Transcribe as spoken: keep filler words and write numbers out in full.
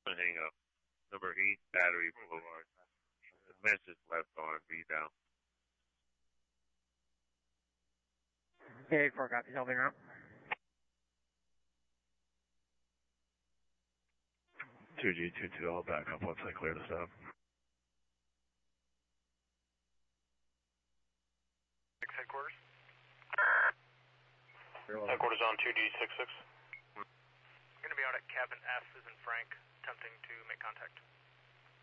to hang up. Number eight, Battery Boulevard. The message left on B down. eight four copies, helping out. two G two two, I'll back up once I clear this out. Headquarters. Headquarters on two D six six. I'm going to be out at cabin F as in Frank, attempting to make contact.